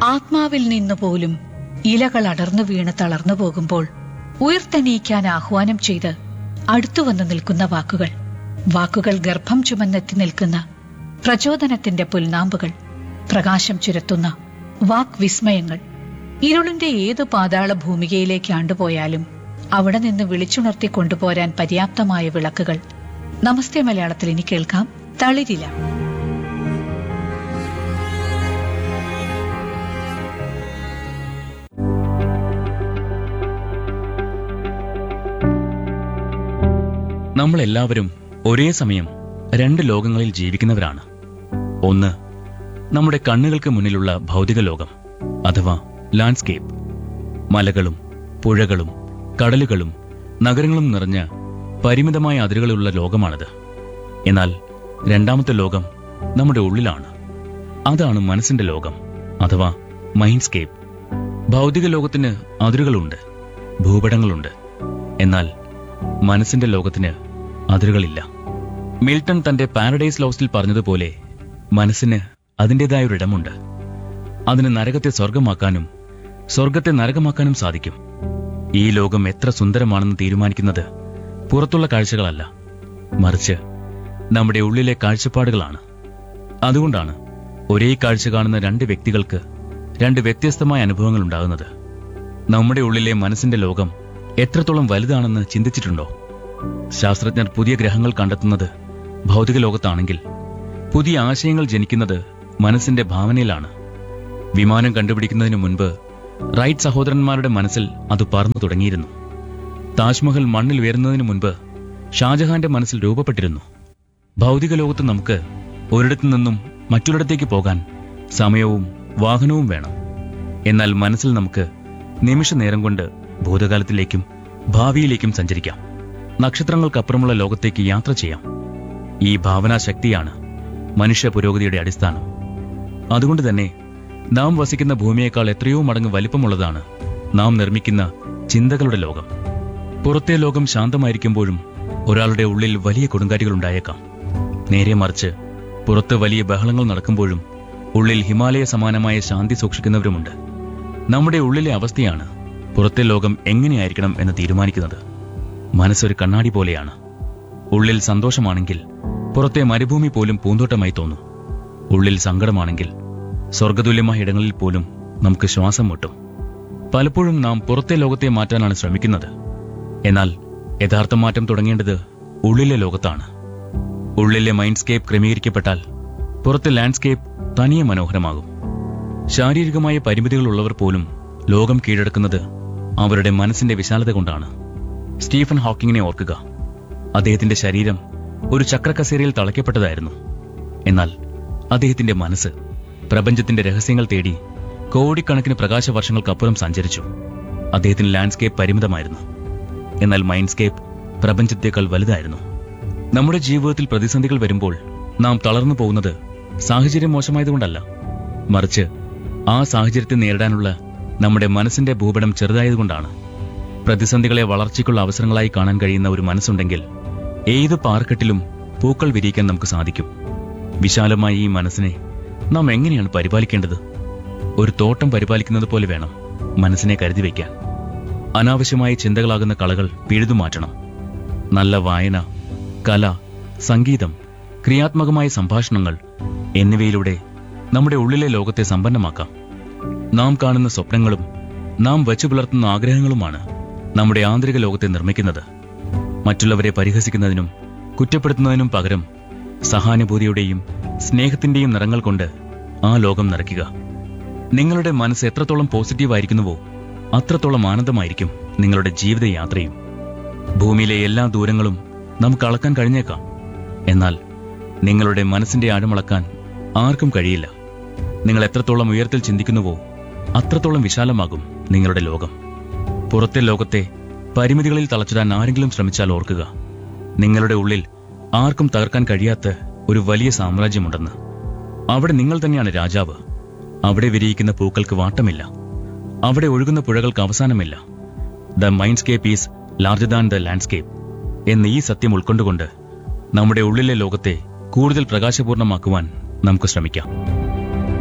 ആത്മാവിൽ നിന്നുപോലും ഇലകൾ അടർന്നു വീണ് തളർന്നു പോകുമ്പോൾ ഉയർത്തെണീക്കാൻ ആഹ്വാനം ചെയ്ത് അടുത്തുവന്ന് നിൽക്കുന്ന വാക്കുകൾ, വാക്കുകൾ ഗർഭം ചുമന്നെത്തി നിൽക്കുന്ന പ്രചോദനത്തിന്റെ പുൽനാമ്പുകൾ, പ്രകാശം ചുരത്തുന്ന വാക്വിസ്മയങ്ങൾ. ഇരുളിന്റെ ഏതു പാതാള ഭൂമികയിലേക്ക് ആണ്ടുപോയാലും അവിടെ നിന്ന് വിളിച്ചുണർത്തി കൊണ്ടുപോരാൻ പര്യാപ്തമായ വിളക്കുകൾ. നമസ്തേ മലയാളത്തിൽ ഇനി കേൾക്കാം തളിരില. നമ്മളെല്ലാവരും ഒരേ സമയം രണ്ട് ലോകങ്ങളിൽ ജീവിക്കുന്നവരാണ്. ഒന്ന്, നമ്മുടെ കണ്ണുകൾക്ക് മുന്നിലുള്ള ഭൗതിക ലോകം അഥവാ ലാൻഡ്സ്കേപ്പ്. മലകളും പുഴകളും കടലുകളും നഗരങ്ങളും നിറഞ്ഞ പരിമിതമായ അതിരുകളുള്ള ലോകമാണത്. എന്നാൽ രണ്ടാമത്തെ ലോകം നമ്മുടെ ഉള്ളിലാണ്. അതാണ് മനസ്സിന്റെ ലോകം അഥവാ മൈൻഡ്സ്കേപ്പ്. ഭൗതിക ലോകത്തിന് അതിരുകളുണ്ട്, ഭൂപടങ്ങളുണ്ട്. എന്നാൽ മനസ്സിന്റെ ലോകത്തിന് അതിരുകളില്ല. മിൽട്ടൺ തന്റെ പാരഡൈസ് ലോസ്റ്റിൽ പറഞ്ഞതുപോലെ മനസ്സിന് അതിൻ്റെതായ ഒരിടമുണ്ട്. അതിന് നരകത്തെ സ്വർഗമാക്കാനും സ്വർഗത്തെ നരകമാക്കാനും സാധിക്കും. ഈ ലോകം എത്ര സുന്ദരമാണെന്ന് തീരുമാനിക്കുന്നത് പുറത്തുള്ള കാഴ്ചകളല്ല, മറിച്ച് നമ്മുടെ ഉള്ളിലെ കാഴ്ചപ്പാടുകളാണ്. അതുകൊണ്ടാണ് ഒരേ കാഴ്ച കാണുന്ന രണ്ട് വ്യക്തികൾക്ക് രണ്ട് വ്യത്യസ്തമായ അനുഭവങ്ങൾ ഉണ്ടാകുന്നത്. നമ്മുടെ ഉള്ളിലെ മനസ്സിന്റെ ലോകം എത്രത്തോളം വലുതാണെന്ന് ചിന്തിച്ചിട്ടുണ്ടോ? ശാസ്ത്രജ്ഞർ പുതിയ ഗ്രഹങ്ങൾ കണ്ടെത്തുന്നത് ഭൗതിക ലോകത്താണെങ്കിൽ പുതിയ ആശയങ്ങൾ ജനിക്കുന്നത് മനസ്സിന്റെ ഭാവനയിലാണ്. വിമാനം കണ്ടുപിടിക്കുന്നതിന് മുൻപ് റൈറ്റ് സഹോദരന്മാരുടെ മനസ്സിൽ അത് പറന്നു തുടങ്ങിയിരുന്നു. താജ്മഹൽ മണ്ണിൽ ഉയരുന്നതിന് മുൻപ് ഷാജഹാന്റെ മനസ്സിൽ രൂപപ്പെട്ടിരുന്നു. ഭൗതിക ലോകത്ത് നമുക്ക് ഒരിടത്തു നിന്നും മറ്റൊരിടത്തേക്ക് പോകാൻ സമയവും വാഹനവും വേണം. എന്നാൽ മനസ്സിൽ നമുക്ക് നിമിഷ നേരം കൊണ്ട് ഭൂതകാലത്തിലേക്കും ഭാവിയിലേക്കും സഞ്ചരിക്കാം. നക്ഷത്രങ്ങൾക്കപ്പുറമുള്ള ലോകത്തേക്ക് യാത്ര ചെയ്യാം. ഈ ഭാവനാശക്തിയാണ് മനുഷ്യ പുരോഗതിയുടെ അടിസ്ഥാനം. അതുകൊണ്ട് തന്നെ നാം വസിക്കുന്ന ഭൂമിയേക്കാൾ എത്രയോ മടങ്ങ് വലിപ്പമുള്ളതാണ് നാം നിർമ്മിക്കുന്ന ചിന്തകളുടെ ലോകം. പുറത്തെ ലോകം ശാന്തമായിരിക്കുമ്പോഴും ഒരാളുടെ ഉള്ളിൽ വലിയ കൊടുങ്കാറ്റുകൾ ഉണ്ടായേക്കാം. നേരെ മറിച്ച് പുറത്ത് വലിയ ബഹളങ്ങൾ നടക്കുമ്പോഴും ഉള്ളിൽ ഹിമാലയ സമാനമായ ശാന്തി സൂക്ഷിക്കുന്നവരുമുണ്ട്. നമ്മുടെ ഉള്ളിലെ അവസ്ഥയാണ് പുറത്തെ ലോകം എങ്ങനെയായിരിക്കണം എന്ന് തീരുമാനിക്കുന്നത്. മനസ്സൊരു കണ്ണാടി പോലെയാണ്. ഉള്ളിൽ സന്തോഷമാണെങ്കിൽ പുറത്തെ മരുഭൂമി പോലും പൂന്തോട്ടമായി തോന്നും. ഉള്ളിൽ സങ്കടമാണെങ്കിൽ സ്വർഗതുല്യമായ ഇടങ്ങളിൽ പോലും നമുക്ക് ശ്വാസം മുട്ടും. പലപ്പോഴും നാം പുറത്തെ ലോകത്തെ മാറ്റാനാണ് ശ്രമിക്കുന്നത്. എന്നാൽ യഥാർത്ഥ മാറ്റം തുടങ്ങേണ്ടത് ഉള്ളിലെ ലോകത്താണ്. ഉള്ളിലെ മൈൻഡ്സ്കേപ്പ് ക്രമീകരിക്കപ്പെട്ടാൽ പുറത്തെ ലാൻഡ്സ്കേപ്പ് തനിയെ മനോഹരമാകും. ശാരീരികമായ പരിമിതികളുള്ളവർ പോലും ലോകം കീഴടക്കുന്നത് അവരുടെ മനസ്സിന്റെ വിശാലത കൊണ്ടാണ്. സ്റ്റീഫൻ ഹോക്കിങ്ങിനെ ഓർക്കുക. അദ്ദേഹത്തിന്റെ ശരീരം ഒരു ചക്രക്കസേരയിൽ തളയ്ക്കപ്പെട്ടതായിരുന്നു. എന്നാൽ അദ്ദേഹത്തിന്റെ മനസ്സ് പ്രപഞ്ചത്തിന്റെ രഹസ്യങ്ങൾ തേടി കോടിക്കണക്കിന് പ്രകാശവർഷങ്ങൾക്കപ്പുറം സഞ്ചരിച്ചു. അദ്ദേഹത്തിന് ലാൻഡ്സ്കേപ്പ് പരിമിതമായിരുന്നു, എന്നാൽ മൈൻഡ്സ്കേപ്പ് പ്രപഞ്ചത്തേക്കാൾ വലുതായിരുന്നു. നമ്മുടെ ജീവിതത്തിൽ പ്രതിസന്ധികൾ വരുമ്പോൾ നാം തളർന്നു പോകുന്നത് സാഹചര്യം മോശമായതുകൊണ്ടല്ല, മറിച്ച് ആ സാഹചര്യത്തെ നേരിടാനുള്ള നമ്മുടെ മനസ്സിന്റെ ഭൂപടം ചെറുതായതുകൊണ്ടാണ്. പ്രതിസന്ധികളെ വളർച്ചയ്ക്കുള്ള അവസരങ്ങളായി കാണാൻ കഴിയുന്ന ഒരു മനസ്സുണ്ടെങ്കിൽ ഏത് പാറക്കെട്ടിലും പൂക്കൾ വിരിയിക്കാൻ നമുക്ക് സാധിക്കും. വിശാലമായ ഈ മനസ്സിനെ നാം എങ്ങനെയാണ് പരിപാലിക്കേണ്ടത്? ഒരു തോട്ടം പരിപാലിക്കുന്നത് പോലെ വേണം മനസ്സിനെ കരുതി വയ്ക്കാൻ. അനാവശ്യമായ ചിന്തകളാകുന്ന കളകൾ പിഴുതുമാറ്റണം. നല്ല വായന, കല, സംഗീതം, ക്രിയാത്മകമായ സംഭാഷണങ്ങൾ എന്നിവയിലൂടെ നമ്മുടെ ഉള്ളിലെ ലോകത്തെ സമ്പന്നമാക്കാം. നാം കാണുന്ന സ്വപ്നങ്ങളും നാം വച്ചു പുലർത്തുന്ന ആഗ്രഹങ്ങളുമാണ് നമ്മുടെ ആന്തരിക ലോകത്തെ നിർമ്മിക്കുന്നത്. മറ്റുള്ളവരെ പരിഹസിക്കുന്നതിനും കുറ്റപ്പെടുത്തുന്നതിനും പകരം സഹാനുഭൂതിയുടെയും സ്നേഹത്തിന്റെയും നിറങ്ങൾ കൊണ്ട് ആ ലോകം നിറയ്ക്കുക. നിങ്ങളുടെ മനസ്സ് എത്രത്തോളം പോസിറ്റീവായിരിക്കുന്നുവോ അത്രത്തോളം ആനന്ദമായിരിക്കും നിങ്ങളുടെ ജീവിതയാത്രയും. ഭൂമിയിലെ എല്ലാ ദൂരങ്ങളും നമുക്ക് അളക്കാൻ കഴിഞ്ഞേക്കാം, എന്നാൽ നിങ്ങളുടെ മനസ്സിന്റെ ആഴമളക്കാൻ ആർക്കും കഴിയില്ല. നിങ്ങൾ എത്രത്തോളം ഉയരത്തിൽ ചിന്തിക്കുന്നുവോ അത്രത്തോളം വിശാലമാകും നിങ്ങളുടെ ലോകം. പുറത്തെ ലോകത്തെ പരിമിതികളിൽ തളച്ചിടാൻ ആരെങ്കിലും ശ്രമിച്ചാൽ ഓർക്കുക, നിങ്ങളുടെ ഉള്ളിൽ ആർക്കും തകർക്കാൻ കഴിയാത്ത ഒരു വലിയ സാമ്രാജ്യമുണ്ടെന്ന്. അവിടെ നിങ്ങൾ തന്നെയാണ് രാജാവ്. അവിടെ വിരിയിക്കുന്ന പൂക്കൾക്ക് വാട്ടമില്ല, അവിടെ ഒഴുകുന്ന പുഴകൾക്ക് അവസാനമില്ല. The mindscape is larger than the landscape എന്ന ഈ സത്യം ഉൾക്കൊണ്ടുകൊണ്ട് നമ്മുടെ ഉള്ളിലെ ലോകത്തെ കൂടുതൽ പ്രകാശപൂർണമാക്കുവാൻ നമുക്ക് ശ്രമിക്കാം.